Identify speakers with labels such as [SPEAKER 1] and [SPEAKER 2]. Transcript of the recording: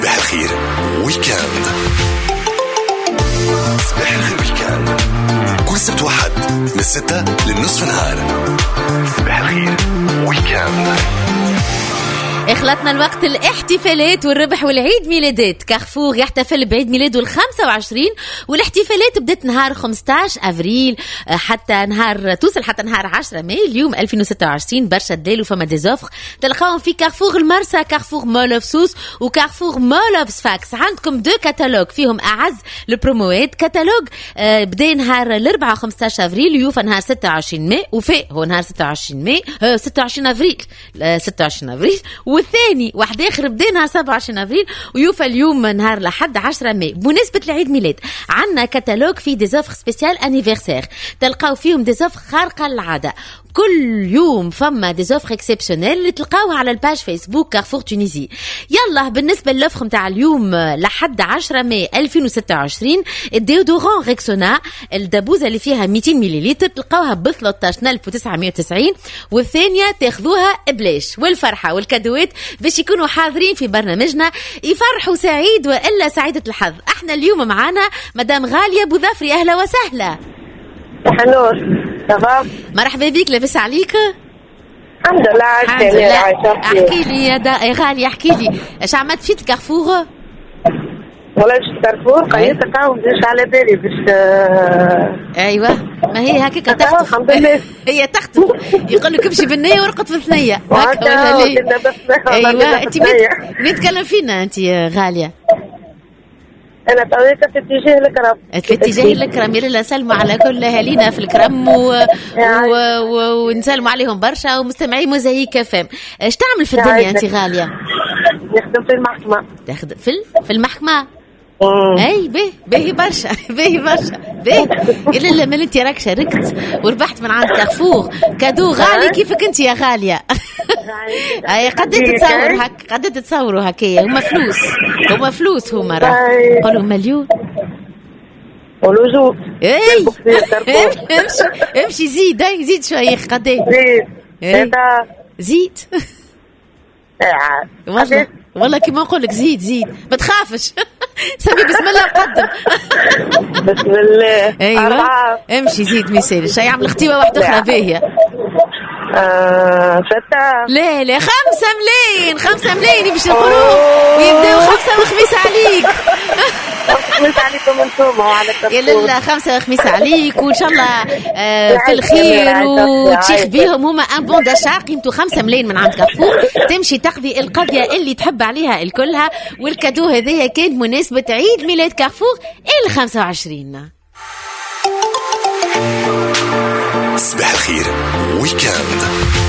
[SPEAKER 1] صباح الخير ويكاند. صباح الخير ويكاند كل سبت واحد من 6 للنصف نهار. صباح الخير ويكاند.
[SPEAKER 2] اخلطنا الوقت الاحتفالات والربح والعيد ميلادات. كارفور يحتفل بعيد ميلاده ال25 والاحتفالات بدات نهار 15 افريل حتى نهار توصل حتى نهار 10 ماي اليوم 2026. برشا دلال وفما ديزوفر تلقاهم في كارفور المرسى، كارفور مول اوف سوس وكارفور مول اوف سفاكس. عندكم دو كتالوج فيهم اعز البروموات. كتالوج بدا نهار الاربعاء 15 افريل ويوفى نهار 26 ماي وفي هو نهار 26 ماي 26 افريل 26 افريل، والثاني واحد اخر بدا نهار 27 افريل ويوفى اليوم نهار لحد 10 ماي. بمناسبه العيد ميلاد عندنا كتالوج فيه ديزوفر سبيسيال انيفرسير، تلقاو فيهم ديزوفر خارقه للعاده. كل يوم فما ديزوفر اكسبسيونيل اللي تلقاوها على الباج فيسبوك كارفور تونيزي. يلا بالنسبه للوفر نتاع اليوم لحد 10 ماي 2026 الديودورون ريكسونا الدبوزه اللي فيها 200 مليلتر تلقاوها ب 13990 والثانيه تاخذوها بلاش. والفرحه والكادوات باش يكونوا حاضرين في برنامجنا يفرحوا سعيد والا سعيده الحظ. احنا اليوم معانا مدام غاليه بوظفري. اهلا وسهلا.
[SPEAKER 3] حلول تمام.
[SPEAKER 2] مرحبا بك، لاباس عليك؟
[SPEAKER 3] الحمد لله عايشة.
[SPEAKER 2] احكي لي يا غالية، احكي لي اش عملت في الكارفور؟
[SPEAKER 3] والله مش كارفور قيدتك ومش على بالي باش
[SPEAKER 2] ايوه ما هي هكاك تخطف.
[SPEAKER 3] الحمد لله
[SPEAKER 2] هي تخطف يقول لك امشي بالنية ورقد في الثنية هكا ولا ليه؟ ايوه انت نتكلم فينا انت يا غالية.
[SPEAKER 3] أنا طريقة في اتجاه الكرم.
[SPEAKER 2] في اتجاه الكرم. يلا سلموا على كل أهالينا في الكرم ونسلموا عليهم برشا ومستمعي موزايك فام. ايش تعمل في الدنيا أنت غالية؟
[SPEAKER 3] نخدم في المحكمة.
[SPEAKER 2] تخدم في المحكمة؟ اي باهي برشا باهي برشا باهي. الا لما انت راك شاركت وربحت من عند كارفور كادو غالي كيفك انت يا غاليه. اي قد تتصوروا هكايا هما فلوس هما راه قولوا مليون
[SPEAKER 3] قولوا زوج.
[SPEAKER 2] اي امشي زيد شويه قد زيد والله كيما نقول لك زيد ما تخافش. سمي بسم الله وقدم.
[SPEAKER 3] بسم الله.
[SPEAKER 2] ايوه امشي زيد مثال شي يعمل اختيوه واحده اخرى باهيه.
[SPEAKER 3] 6
[SPEAKER 2] لا 5 ملايين باش نقولوا ويبداو 5 وخميس عليك.
[SPEAKER 3] خميس عليكم انتم وعلى
[SPEAKER 2] يا لا 5 وخميس عليك وان شاء الله في الخير وتشيخ بيهم. هما ان بون داشا قيمته 5 ملايين من عند كارفور تمشي تقضي القضيه اللي تحب عليها الكلها. والكادو هذايا كان بمناسبه عيد ميلاد كارفور ال25.
[SPEAKER 1] صباح الخير ويكاند.